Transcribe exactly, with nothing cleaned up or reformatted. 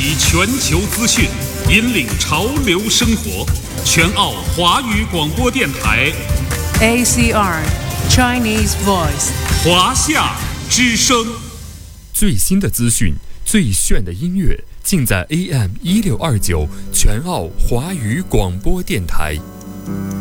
集全球资讯，引领潮流生活。全澳华语广播电台 A C R Chinese Voice 华夏之声。 最新的资讯，最炫的音乐，尽在 A M 一六二九全澳华语广播电台。